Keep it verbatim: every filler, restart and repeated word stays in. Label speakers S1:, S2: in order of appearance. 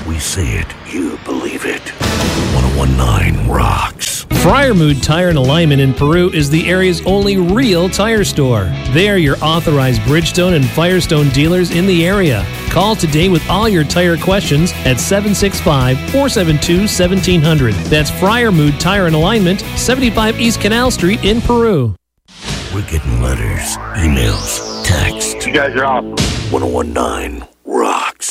S1: We say it, you believe it. ten nineteen rocks.
S2: Friarmood Tire and Alignment in Peru is the area's only real tire store. They are your authorized Bridgestone and Firestone dealers in the area. Call today with all your tire questions at seven six five, four seven two, one seven zero zero. That's Friarmood Tire and Alignment, seventy-five East Canal Street in Peru.
S1: We're getting letters, emails, texts.
S3: You guys are awesome.
S1: ten nineteen rocks.